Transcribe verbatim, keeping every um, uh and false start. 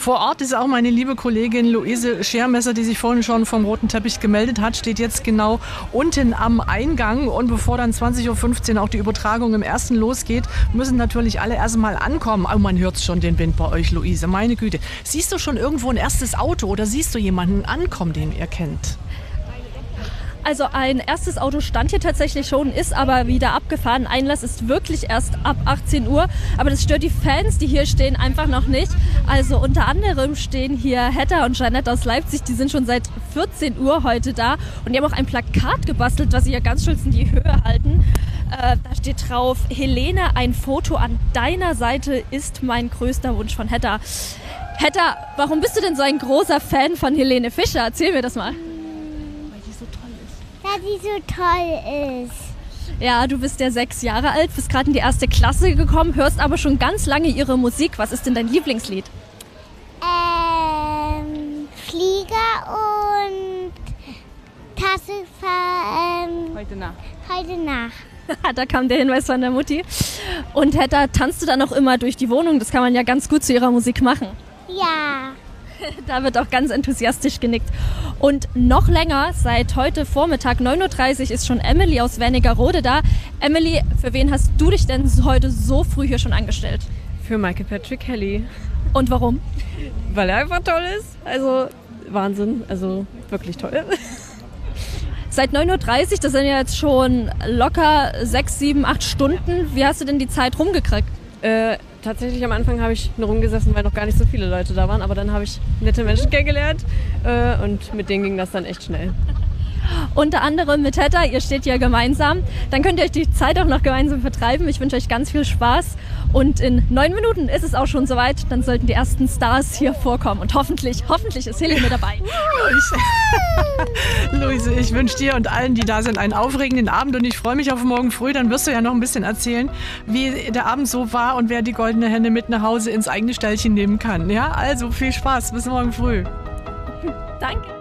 Vor Ort ist auch meine liebe Kollegin Luise Schermesser, die sich vorhin schon vom roten Teppich gemeldet hat, steht jetzt genau unten am Eingang. Und bevor dann zwanzig Uhr fünfzehn auch die Übertragung im ersten losgeht, müssen natürlich alle erstmal ankommen. Oh, man hört schon den Wind bei euch, Luise, meine Güte. Siehst du schon irgendwo ein erstes Auto oder siehst du jemanden ankommen, den ihr kennt? Also ein erstes Auto stand hier tatsächlich schon, ist aber wieder abgefahren. Einlass ist wirklich erst ab achtzehn Uhr, aber das stört die Fans, die hier stehen, einfach noch nicht. Also unter anderem stehen hier Hedda und Jeanette aus Leipzig, die sind schon seit vierzehn Uhr heute da und die haben auch ein Plakat gebastelt, was sie ja ganz stolz in die Höhe halten. Äh, da steht drauf: Helene, ein Foto an deiner Seite ist mein größter Wunsch von Hedda. Hedda, warum bist du denn so ein großer Fan von Helene Fischer? Erzähl mir das mal. Weil die so toll ist. Ja, du bist ja sechs Jahre alt, bist gerade in die erste Klasse gekommen, hörst aber schon ganz lange ihre Musik. Was ist denn dein Lieblingslied? Ähm, Flieger und Tasse ver, ähm, Heute Nacht. Heute Nacht. Da kam der Hinweis von der Mutti. Und Hedda, tanzt du dann auch immer durch die Wohnung? Das kann man ja ganz gut zu ihrer Musik machen. Ja. Da wird auch ganz enthusiastisch genickt. Und noch länger, seit heute Vormittag neun Uhr dreißig ist schon Emily aus Wernigerode da. Emily, für wen hast du dich denn heute so früh hier schon angestellt? Für Michael Patrick Kelly. Und warum? Weil er einfach toll ist. Also Wahnsinn, also wirklich toll. Seit neun Uhr dreißig, das sind ja jetzt schon locker sechs, sieben, acht Stunden. Wie hast du denn die Zeit rumgekriegt? Äh, tatsächlich am Anfang habe ich nur rumgesessen, weil noch gar nicht so viele Leute da waren. Aber dann habe ich nette Menschen kennengelernt äh, und mit denen ging das dann echt schnell. Unter anderem mit Hedda, ihr steht ja gemeinsam. Dann könnt ihr euch die Zeit auch noch gemeinsam vertreiben. Ich wünsche euch ganz viel Spaß. Und in neun Minuten ist es auch schon soweit. Dann sollten die ersten Stars hier vorkommen. Und hoffentlich, hoffentlich ist Helene dabei. Ich, Luise, ich wünsche dir und allen, die da sind, einen aufregenden Abend. Und ich freue mich auf morgen früh. Dann wirst du ja noch ein bisschen erzählen, wie der Abend so war und wer die goldene Henne mit nach Hause ins eigene Ställchen nehmen kann. Ja, also viel Spaß. Bis morgen früh. Danke.